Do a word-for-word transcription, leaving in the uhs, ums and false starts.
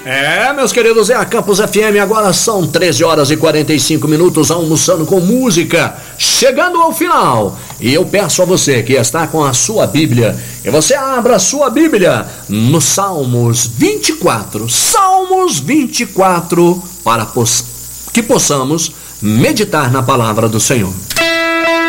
É, meus queridos, é a Campus F M, agora são treze horas e quarenta e cinco minutos, almoçando com música, chegando ao final. E eu peço a você que está com a sua Bíblia, que você abra a sua Bíblia no Salmos vinte e quatro, Salmos vinte e quatro, para que possamos meditar na palavra do Senhor.